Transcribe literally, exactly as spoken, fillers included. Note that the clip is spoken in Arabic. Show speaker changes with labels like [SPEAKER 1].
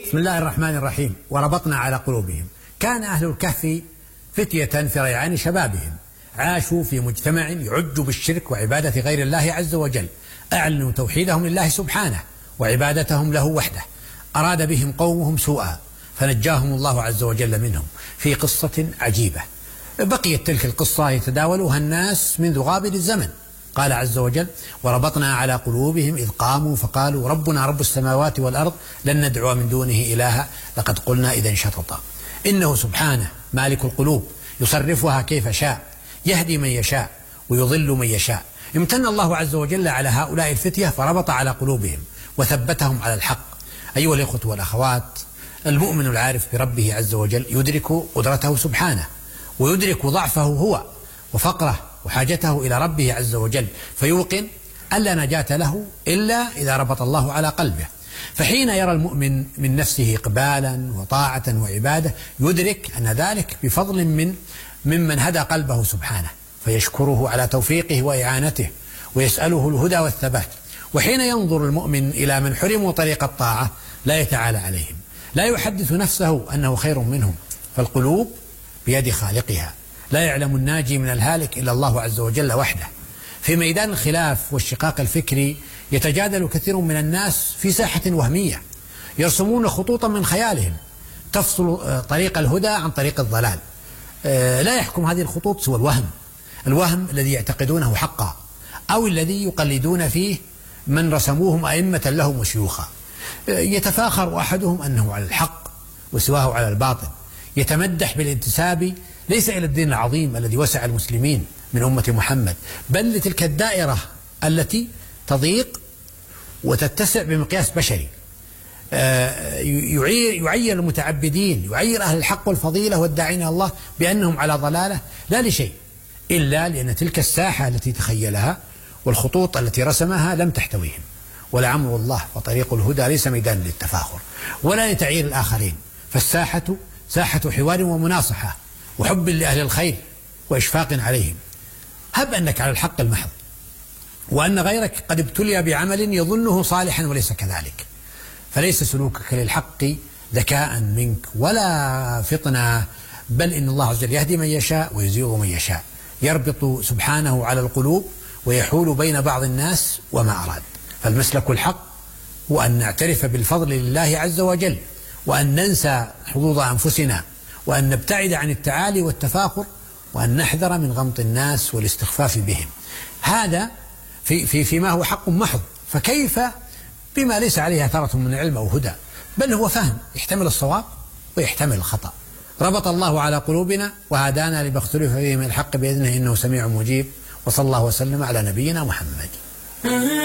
[SPEAKER 1] بسم الله الرحمن الرحيم. وربطنا على قلوبهم. كان أهل الكهف فتية في ريعان شبابهم، عاشوا في مجتمع يعج بالشرك وعبادة غير الله عز وجل، أعلنوا توحيدهم لله سبحانه وعبادتهم له وحده. أراد بهم قومهم سوءا فنجاهم الله عز وجل منهم في قصة عجيبة. بقيت تلك القصة يتداولها الناس منذ غابر الزمن. قال عز وجل: وربطنا على قلوبهم إذ قاموا فقالوا ربنا رب السماوات والأرض لن ندعو من دونه إلها لقد قلنا إذا شططا. إنه سبحانه مالك القلوب يصرفها كيف شاء، يهدي من يشاء ويضل من يشاء. امتن الله عز وجل على هؤلاء الفتية فربط على قلوبهم وثبتهم على الحق. أيها الإخوة والأخوات، المؤمن العارف بربه عز وجل يدرك قدرته سبحانه، ويدرك ضعفه هو وفقره وحاجته إلى ربه عز وجل، فيوقن أن لا نجاة له إلا إذا ربط الله على قلبه. فحين يرى المؤمن من نفسه إقبالا وطاعة وعبادة يدرك أن ذلك بفضل من ممن هدى قلبه سبحانه، فيشكره على توفيقه وإعانته ويسأله الهدى والثبات. وحين ينظر المؤمن إلى من حرموا طريق الطاعة لا يتعالى عليهم، لا يحدث نفسه أنه خير منهم، فالقلوب بيد خالقها، لا يعلم الناجي من الهالك إلا الله عز وجل وحده. في ميدان الخلاف والشقاق الفكري يتجادل كثير من الناس في ساحة وهمية، يرسمون خطوطا من خيالهم تفصل طريق الهدى عن طريق الضلال. لا يحكم هذه الخطوط سوى الوهم، الوهم الذي يعتقدونه حقا أو الذي يقلدون فيه من رسموهم أئمة لهم وشيوخا. يتفاخر أحدهم أنه على الحق وسواه على الباطل، يتمدح بالانتساب ليس إلى الدين العظيم الذي وسع المسلمين من أمة محمد، بل لتلك الدائرة التي تضيق وتتسع بمقياس بشري. يعير, يعير المتعبدين، يعير أهل الحق والفضيلة والداعين إلى الله بأنهم على ضلالة، لا لشيء إلا لأن تلك الساحة التي تخيلها والخطوط التي رسمها لم تحتويهم. ولعمر الله وطريق الهدى ليس ميدان للتفاخر ولا لتعيير الآخرين، فالساحة ساحة حوار ومناصحة وحب لأهل الخير وإشفاق عليهم. هب أنك على الحق المحض وأن غيرك قد ابتلي بعمل يظنه صالحا وليس كذلك، فليس سلوكك للحق ذكاء منك ولا فطنة، بل إن الله عز وجل يهدي من يشاء ويزيغ من يشاء، يربط سبحانه على القلوب ويحول بين بعض الناس وما أراد. فالمسلك الحق هو أن نعترف بالفضل لله عز وجل، وأن ننسى حظوظ أنفسنا، وأن نبتعد عن التعالي والتفاخر، وأن نحذر من غمط الناس والاستخفاف بهم. هذا في في فيما هو حق محض، فكيف بما ليس عليه أثرة من علم أو هدى، بل هو فهم يحتمل الصواب ويحتمل الخطأ. ربط الله على قلوبنا وهدانا لما اختلف فيه من الحق بإذنه إنه سميع مجيب. وصلى الله وسلم على نبينا محمد.